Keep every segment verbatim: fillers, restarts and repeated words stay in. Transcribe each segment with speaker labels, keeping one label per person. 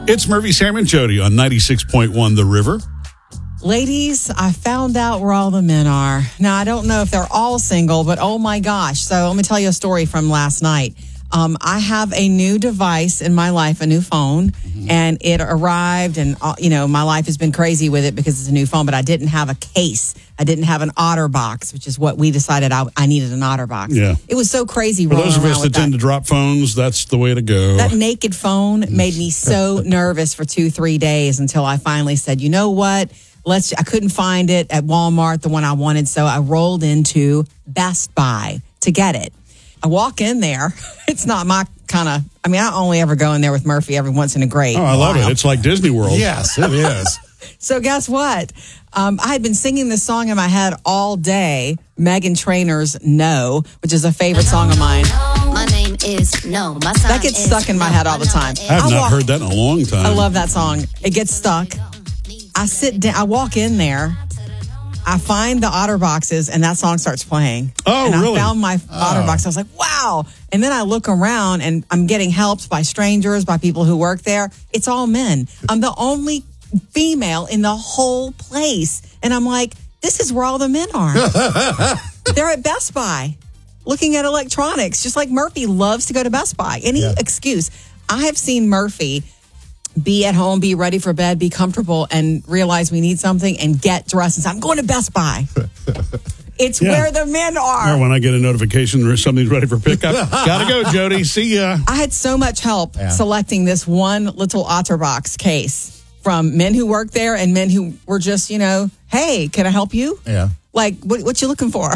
Speaker 1: It's Murphy, Sam, and Jody on ninety-six point one The River.
Speaker 2: Ladies, I found out where all the men are. Now, I don't know if they're all single, but oh my gosh. So let me tell you a story from last night. Um, I have a new device in my life, a new phone, mm-hmm. and it arrived, and uh, you know, my life has been crazy with it because it's a new phone, but I didn't have a case. I didn't have an OtterBox, which is what we decided I, I needed an OtterBox.
Speaker 1: Yeah.
Speaker 2: It was so crazy.
Speaker 1: For those of us that tend
Speaker 2: that.
Speaker 1: to drop phones, that's the way to go.
Speaker 2: That naked phone made me so nervous for two, three days until I finally said, you know what? Let's. I couldn't find it at Walmart, the one I wanted, so I rolled into Best Buy to get it. I walk in there. It's not my kind of, I mean, I only ever go in there with Murphy every once in a great
Speaker 1: Oh, I love
Speaker 2: while.
Speaker 1: it. It's like Disney World.
Speaker 3: Yes, it is.
Speaker 2: So guess what? Um, I had been singing this song in my head all day, Meghan Trainor's No, which is a favorite song of mine.
Speaker 4: My name is No. My sign
Speaker 2: That gets
Speaker 4: is
Speaker 2: stuck in my
Speaker 4: no.
Speaker 2: head all the time.
Speaker 1: I have
Speaker 2: I
Speaker 1: not
Speaker 2: walk-
Speaker 1: heard that in a long time.
Speaker 2: I love that song. It gets stuck. I sit down, I walk in there. I find the OtterBoxes, and that song starts playing.
Speaker 1: Oh,
Speaker 2: and
Speaker 1: really?
Speaker 2: I found my
Speaker 3: Oh.
Speaker 2: OtterBox. I was like, wow. And then I look around, and I'm getting helped by strangers, by people who work there. It's all men. I'm the only female in the whole place. And I'm like, this is where all the men are. They're at Best Buy looking at electronics, just like Murphy loves to go to Best Buy. Any
Speaker 3: Yeah. excuse.
Speaker 2: I have seen Murphy be at home, be ready for bed, be comfortable, and realize we need something and get dressed and say, I'm going to Best Buy. It's
Speaker 1: Yeah.
Speaker 2: where the men are.
Speaker 1: Or when I get a notification or something's ready for pickup, gotta go, Jody. See ya.
Speaker 2: I had so much help
Speaker 3: Yeah.
Speaker 2: selecting this one little OtterBox case from men who work there and men who were just, you know, hey, can I help you?
Speaker 3: Yeah.
Speaker 2: Like, what, what you looking for?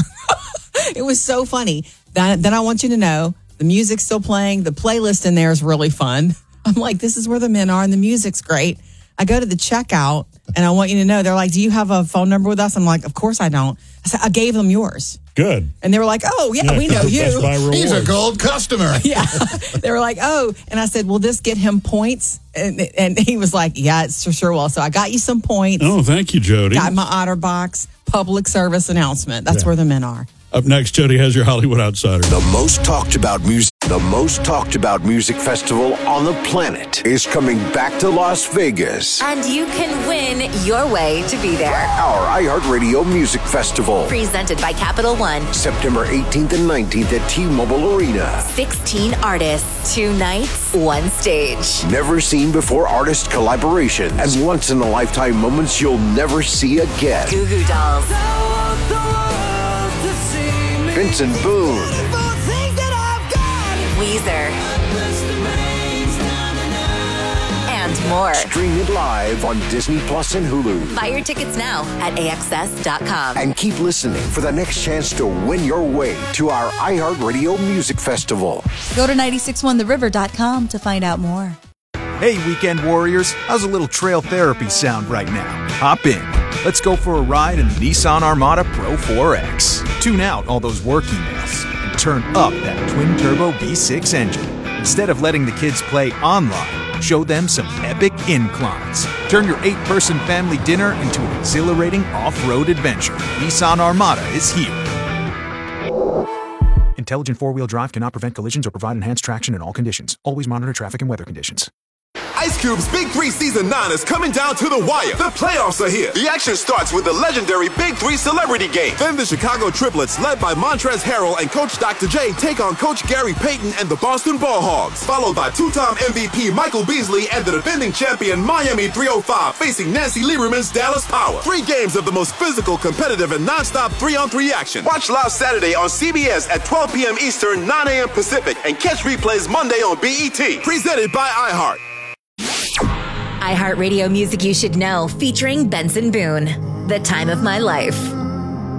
Speaker 2: It was so funny. Then, then I want you to know the music's still playing. The playlist in there is really fun. I'm like, this is where the men are, and the music's great. I go to the checkout, and I want you to know, they're like, do you have a phone number with us? I'm like, of course I don't. I said, I gave them yours.
Speaker 1: Good.
Speaker 2: And they were like, oh, yeah,
Speaker 1: Yeah,
Speaker 2: we know
Speaker 1: Best Buy
Speaker 2: you.
Speaker 3: He's a
Speaker 1: rewards.
Speaker 3: gold customer.
Speaker 2: Yeah. They were like, oh. And I said, will this get him points? And, and he was like, yeah, it's for sure will. So I got you some points.
Speaker 1: Oh, thank you, Jody.
Speaker 2: Got my OtterBox public service announcement. That's
Speaker 3: Yeah.
Speaker 2: where the men are.
Speaker 1: Up next, Jody has your Hollywood Outsider.
Speaker 5: The most talked about music, the most talked about music festival on the planet is coming back to Las Vegas.
Speaker 6: And you can win your way to be there.
Speaker 5: Our iHeartRadio Music Festival,
Speaker 6: Presented by Capital One.
Speaker 5: September eighteenth and nineteenth at T-Mobile Arena.
Speaker 6: sixteen artists, two nights, one stage.
Speaker 5: Never seen before artist collaboration and once in a lifetime moments you'll never see again.
Speaker 6: Goo Goo Dolls,
Speaker 5: Vincent Boone,
Speaker 6: Weezer, and more.
Speaker 5: stream it live on Disney Plus and Hulu.
Speaker 6: Buy your tickets now at A X S dot com.
Speaker 5: And keep listening for the next chance to win your way to our iHeartRadio Music Festival.
Speaker 7: Go to nine six one the river dot com to find out more.
Speaker 8: Hey, weekend warriors, how's a little trail therapy sound right now? Hop in. Let's go for a ride in the Nissan Armada Pro four X. Tune out all those work emails and turn up that twin-turbo V six engine. Instead of letting the kids play online, show them some epic inclines. Turn your eight-person family dinner into an exhilarating off-road adventure. Nissan Armada is here. Intelligent four-wheel drive cannot prevent collisions or provide enhanced traction in all conditions. Always monitor traffic and weather conditions.
Speaker 9: Ice Cube's Big Three Season nine is coming down to the wire. The playoffs are here. The action starts with the legendary Big Three Celebrity Game. Then the Chicago Triplets, led by Montrezl Harrell and Coach Doctor J, take on Coach Gary Payton and the Boston Ball Hogs. Followed by two-time M V P Michael Beasley and the defending champion Miami three oh five facing Nancy Lieberman's Dallas Power. Three games of the most physical, competitive, and non-stop three-on-three action. Watch live Saturday on C B S at twelve p.m. Eastern, nine a.m. Pacific, and catch replays Monday on B E T. Presented by iHeart.
Speaker 6: iHeartRadio Music You Should Know, featuring Benson Boone. The Time of My Life.